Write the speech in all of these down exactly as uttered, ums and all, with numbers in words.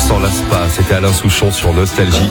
s'en lasse pas. C'était Alain Souchon sur Nostalgie.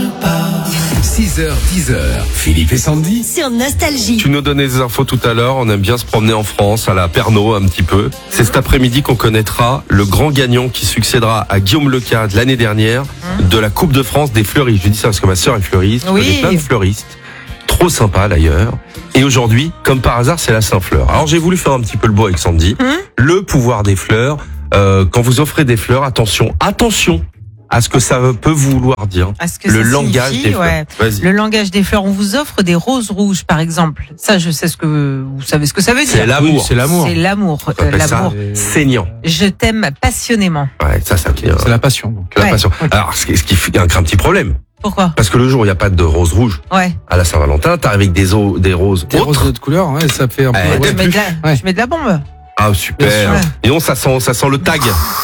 six heures, dix heures, Philippe et Sandy sur Nostalgie. Tu nous donnais des infos tout à l'heure. On aime bien se promener en France, à la Pernod un petit peu. C'est cet après-midi qu'on connaîtra le grand gagnant qui succédera à Guillaume Leca de l'année dernière mmh. de la Coupe de France des fleuristes. Je dis ça parce que ma sœur est fleuriste. Oui. Je connais plein de fleuristes. Trop sympa d'ailleurs. Et aujourd'hui, comme par hasard, c'est la Saint-Fleur. Alors j'ai voulu faire un petit peu le beau avec Sandy. Mmh. Le pouvoir des fleurs. Euh, quand vous offrez des fleurs, attention, attention à ce que ça peut vouloir dire. Le langage signifie, des fleurs. Ouais. Vas-y. Le langage des fleurs. On vous offre des roses rouges, par exemple. Ça, je sais ce que vous savez ce que ça veut dire. C'est l'amour. Oui, c'est l'amour. C'est l'amour. On appelle Euh, ça l'amour. saignant. Je t'aime passionnément. Ouais, ça, ça vient. C'est la passion. Donc. La Ouais. passion. Alors, ce qui, ce qui fait un, un petit problème. Pourquoi? Parce que le jour où il n'y a pas de rose rouge Ouais. à la Saint-Valentin, t'arrives avec des, o- des roses Des autres. roses de couleur, ouais, ça fait un peu. Eh, ouais. Je mets, de la, Ouais. je mets de la bombe. Ah, super. Bien sûr. Et non, ça sent, ça sent le tag.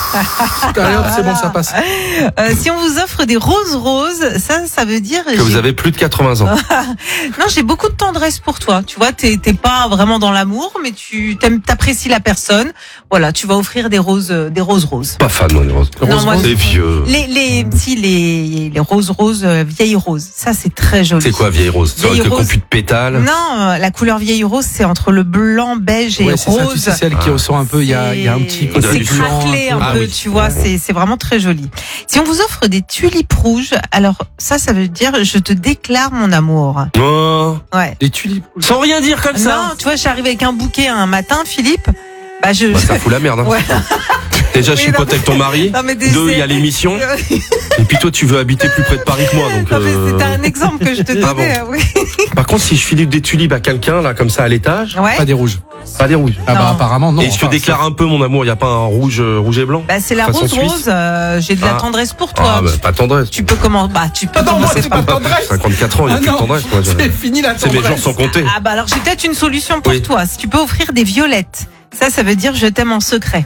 Allez, hop, c'est bon, ça passe. Euh, si on vous offre des roses roses, ça, ça veut dire Que vous j'ai- avez plus de quatre-vingts ans. non, j'ai beaucoup de tendresse pour toi. Tu vois, t'es, t'es pas vraiment dans l'amour, mais tu t'aimes, t'apprécies la personne. Voilà, tu vas offrir des roses, euh, des roses roses. Pas fan, moi, des roses. Non, Rose moi, rose. C'est vieux. Les, les, si les, les roses roses, euh, vieilles roses, ça c'est très joli. C'est quoi, vieille rose? C'est Vieille avec le rose. compu de pétales. Non, euh, la couleur vieille rose, c'est entre le blanc, beige et Ouais, c'est ça, rose. tu sais, celle qui ressort un peu, il y a, il y a un petit C'est- côté c'est blanc. craquelé un Ah peu, oui. tu vois, c'est, c'est vraiment très joli. Si on vous offre des tulipes rouges, alors ça, ça veut dire je te déclare mon amour. Oh. Ouais. Les tulipes. Sans rien dire comme ça. Non, tu vois, j'arrive avec un bouquet un matin, Philippe. Bah je. Bah, ça fout la merde. Hein. Ouais. Déjà, je suis Oui, non, pote avec ton mari. Non, mais des- Deux, il y a c'est- l'émission. Et puis toi, tu veux habiter plus près de Paris que moi. Donc, Non, mais euh, c'était un exemple que je te Ah donnais. Oui. Par contre, si je file des tulipes à quelqu'un, là, comme ça, à l'étage, Ouais. Pas des rouges. pas des rouges. Ah bah Non. apparemment non. Et je te Enfin, déclare un peu mon amour. Il n'y a pas un rouge, euh, rouge et blanc. Bah c'est la Façon rose suisse. rose. euh, j'ai de la Ah. tendresse pour toi. Ah, bah, pas tendresse. Tu peux comment Bah tu peux Ah non, moi, commencer c'est par. pas tendresse. cinquante-quatre ans, il n'y a Ah plus de non, tendresse. Moi, je- c'est fini la C'est mes jours tendresse. sont comptés. Ah bah alors j'ai peut-être une solution pour Oui. toi. Si tu peux offrir des violettes, ça ça veut dire je t'aime en secret.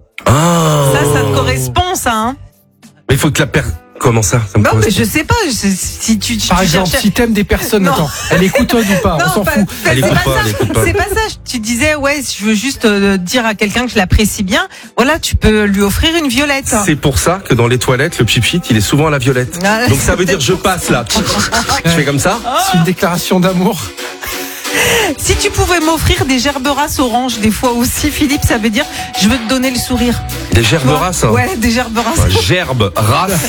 Ah. Ça ça te correspond ça hein. Mais il faut que la paire. Comment ça, ça me Non mais correspond. je sais pas. je- si tu, tu Par tu exemple, cherches- si t'aimes des personnes, Non. attends, elle écoute ou pas, on Non, s'en pas- fout. c'est Elle écoute pas pas, ça. elle écoute pas. C'est pas ça. Tu disais ouais, je veux juste euh, dire à quelqu'un que je l'apprécie bien. Voilà, tu peux lui offrir une violette. C'est pour ça que dans les toilettes, le pipit, il est souvent à la violette. Ah, Donc ça veut dire je passe là. Je fais comme ça. C'est une déclaration d'amour. Si tu pouvais m'offrir des gerberas oranges des fois aussi, Philippe, ça veut dire je veux te donner le sourire. Des gerbes Tu vois races. Hein. Ouais, des gerberas. Enfin, gerbe, race.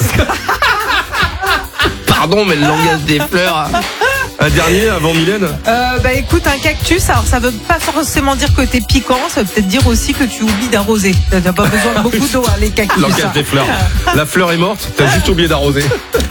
Pardon, mais le langage des fleurs. Un dernier avant Mylène. Euh, bah écoute, un cactus, alors ça veut pas forcément dire que t'es piquant, ça veut peut-être dire aussi que tu oublies d'arroser. T'as pas besoin de beaucoup d'eau, hein, les cactus. Langage des fleurs. La fleur est morte, t'as juste oublié d'arroser.